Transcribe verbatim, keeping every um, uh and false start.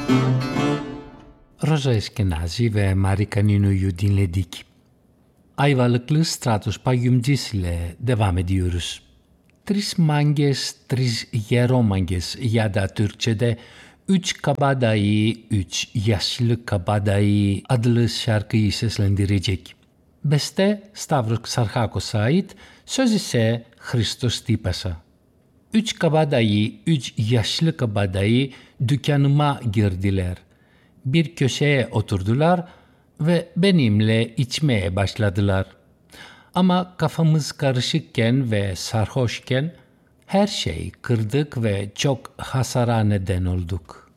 Roza Eskenazi ve Marika Nino'yu dinledik. Ayvalıklı Stratos Payumcis ile devam ediyoruz. Tris manges, tris yeromanges ya da Türkçe'de Üç Kabadayı, Üç Yaşlı Kabadayı adlı şarkıyı seslendirecek. Beste Stavros Xarxakos'a ait, söz ise Christos Tipas'a. Üç kabadayı, üç yaşlı kabadayı dükkanıma girdiler. Bir köşeye oturdular ve benimle içmeye başladılar. Ama kafamız karışıkken ve sarhoşken her şeyi kırdık ve çok hasara neden olduk.